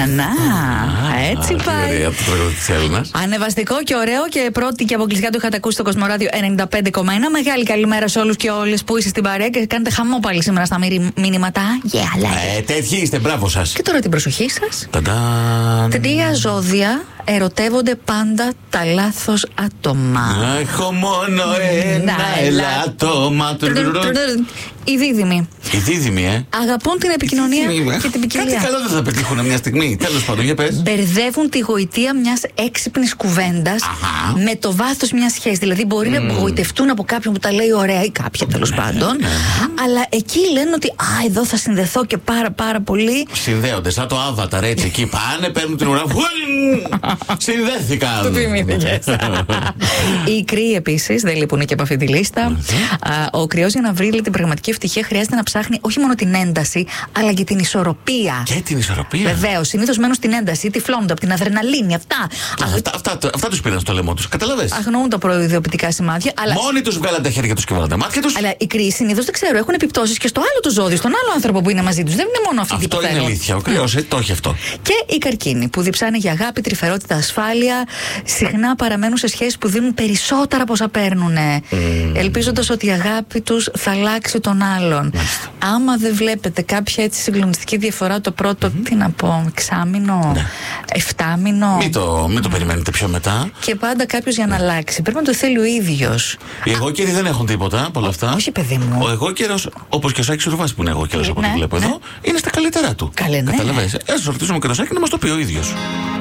Να, έτσι πάει. Από το τραγούδι της Έλληνας. Ανεβαστικό και ωραίο και πρώτη και αποκλειστικά το είχατε ακούσει στο Κοσμοράδιο 95,1. Μεγάλη καλημέρα σε όλους και όλες που είστε στην παρέα και κάνετε χαμό πάλι σήμερα στα μηνύματα. Τέτοιοι είστε, μπράβο σας. Και τώρα την προσοχή σας. Ταντάν. 3 ζώδια ερωτεύονται πάντα τα λάθος άτομα. Έχω μόνο ένα ελάττωμα. Οι δίδυμοι. Οι δίδυμοι, Αγαπούν την επικοινωνία και την ποικιλία. Κάτι καλό δεν θα πετύχουν μια στιγμή. Τέλος πάντων, για πες. Μπερδεύουν τη γοητεία μιας έξυπνης κουβέντας με το βάθος μιας σχέσης. Δηλαδή, μπορεί να απογοητευτούν από κάποιον που τα λέει ωραία ή κάποια τέλος πάντων. Αλλά εκεί λένε ότι εδώ θα συνδεθώ και πάρα πολύ. Συνδέονται, σαν το Avatar, έτσι. Εκεί πάνε, παίρνουν την ουρά. Συνδέθηκαν. Το θυμήθηκες. Οι κρύοι επίσης δεν λείπουν και από αυτή τη λίστα. Ο κρυός για να βρει την πραγματική ευτυχία χρειάζεται να ψάχνει όχι μόνο την ένταση, αλλά και την ισορροπία. Και την ισορροπία. Βεβαίως, συνήθως μένουν στην ένταση, τυφλώνονται από την αδρεναλίνη. Αυτά τους πήραν στο λαιμό τους. Καταλαβες. Αγνοούν τα προειδοποιητικά σημάδια. Αλλά... Μόνοι τους βγάλαν τα χέρια τους και βάλαν τα μάτια τους. Αλλά οι κρύοι συνήθως δεν ξέρω, έχουν επιπτώσεις και στο άλλο το ζώδιο, στον άλλο άνθρωπο που είναι μαζί τους. Δεν είναι μόνο αυτοί που Αυτό είναι αλήθεια. Ο κρυός το έχει αυτό. Και οι καρκίνοι που διψάνε για αγάπη, τρυφερότητα, ασφάλεια, συχνά παραμένουν σε σχέσεις που δίνουν περισσότερα από όσα παίρνουν. Ελπίζοντας ότι η αγάπη τους θα αλλάξει τον άλλον. Άμα δεν βλέπετε κάποια έτσι συγκλονιστική διαφορά το πρώτο, τι να πω, εξάμηνο, 7μηνο. Μην το περιμένετε πιο μετά. Και πάντα κάποιος για να αλλάξει. Πρέπει να το θέλει ο ίδιος. Οι εγώκεροι δεν έχουν τίποτα από όλα αυτά. Όχι, παιδί μου. Ο εγώκερος, όπως και ο Σάκης Ρουβάς που είναι εγώκερος από ό,τι βλέπω εδώ, είναι στα καλύτερά του. Καλέ, ναι. Καταλαβαίνεις. Ρωτήσουμε και το Σάκη να μας το πει ο ίδιος.